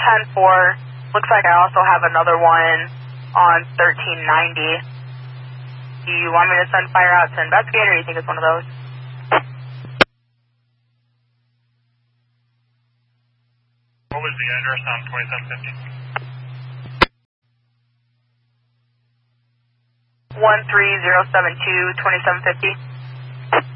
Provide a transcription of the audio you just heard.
10-4. Looks like I also have another one on 1390. Do you want me to send fire out to investigate, or do you think it's one of those? What was the address on 2750? 13072 2750.